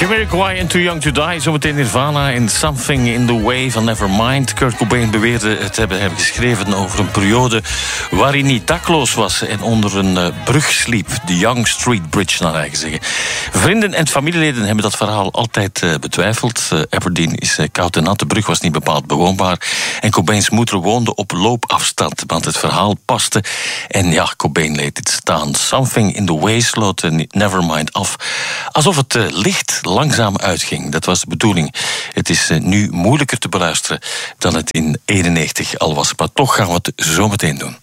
Jamiroquai en Too Young to Die. Zometeen Nirvana in Something in the Way van Nevermind. Kurt Cobain beweerde het hebben geschreven over een periode waarin hij dakloos was en onder een brug sliep. De Young Street Bridge, naar eigen zeggen. Vrienden en familieleden hebben dat verhaal altijd betwijfeld. Aberdeen is koud en nat, de brug was niet bepaald bewoonbaar. En Cobains moeder woonde op loopafstand, want het verhaal paste. En ja, Cobain leed dit staan. Something in the Way sloot Nevermind af. Alsof het licht langzaam uitging. Dat was de bedoeling. Het is nu moeilijker te beluisteren dan het in 91 al was. Maar toch gaan we het zo meteen doen.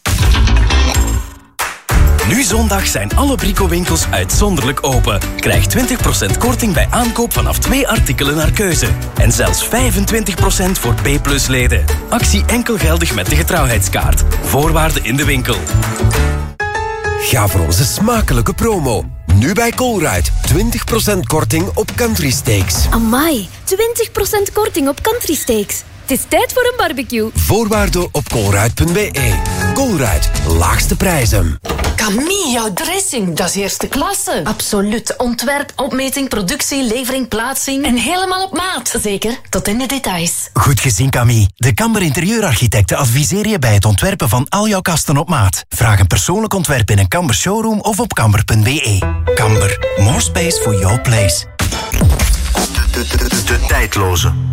Nu zondag zijn alle Brico-winkels uitzonderlijk open. Krijg 20% korting bij aankoop vanaf 2 artikelen naar keuze. En zelfs 25% voor B+-leden. Actie enkel geldig met de getrouwheidskaart. Voorwaarden in de winkel. Ga voor onze smakelijke promo. Nu bij Colruyt. 20% korting op country steaks. Amai, 20% korting op country steaks. Het is tijd voor een barbecue. Voorwaarden op colruyt.be. Colruyt, laagste prijzen. Camille, jouw dressing, dat is eerste klasse. Absoluut. Ontwerp, opmeting, productie, levering, plaatsing. En helemaal op maat. Zeker, tot in de details. Goed gezien, Camille. De Kamber Interieurarchitecten adviseren je bij het ontwerpen van al jouw kasten op maat. Vraag een persoonlijk ontwerp in een Kamber showroom of op kamber.be. Kamber, more space for your place. De tijdloze.